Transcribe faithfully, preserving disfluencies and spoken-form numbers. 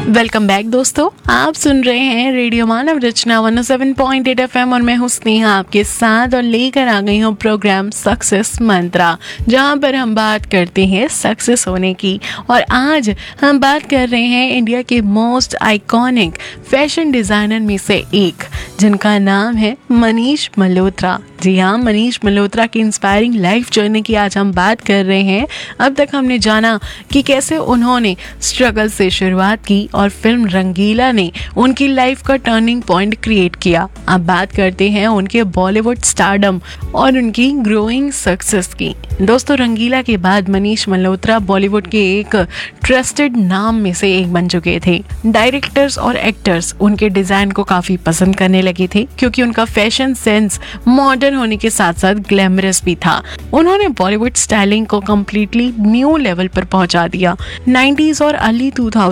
Welcome back दोस्तों, आप सुन रहे हैं रेडियो मानव रचना one O seven point eight FM और मैं हूं स्नेहा आपके साथ और लेकर आ गई हूं प्रोग्राम सक्सेस मंत्रा, जहां पर हम बात करते हैं सक्सेस होने की। और आज हम बात कर रहे हैं इंडिया के मोस्ट आइकॉनिक फैशन डिजाइनर में से एक, जिनका नाम है मनीष मल्होत्रा। जी हाँ, मनीष मल्होत्रा की इंस्पायरिंग लाइफ जर्नी की आज हम बात कर रहे हैं। अब तक हमने जाना कि कैसे उन्होंने स्ट्रगल से शुरुआत की और फिल्म रंगीला ने उनकी लाइफ का टर्निंग पॉइंट क्रिएट किया। अब बात करते हैं उनके बॉलीवुड स्टारडम और उनकी ग्रोइंग सक्सेस की। दोस्तों, रंगीला के बाद मनीष मल्होत्रा बॉलीवुड के एक ट्रस्टेड नाम में से एक बन चुके थे। डायरेक्टर्स और एक्टर्स उनके डिजाइन को काफी पसंद करने लगे थे, क्योंकि उनका फैशन सेंस मॉडर्न होने के साथ साथ ग्लैमरस भी था। उन्होंने बॉलीवुड स्टाइलिंग को कम्प्लीटली न्यू लेवल पर पहुंचा दिया। नाइंटीज़ और अर्ली टू थाउज़ेंड